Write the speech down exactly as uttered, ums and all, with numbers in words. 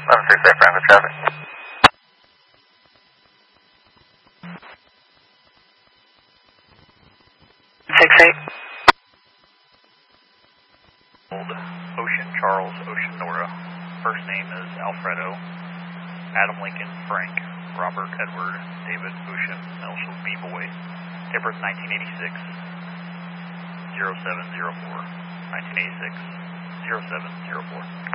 eleven six eight, Francis traffic. six eight. Old Ocean Charles, Ocean Nora. First name is Alfredo. Adam Lincoln, Frank. Robert Edward, David Ocean, Nelson B. Boy. Date birth nineteen eighty-six, zero seven zero four. nineteen eighty-six, zero seven zero four.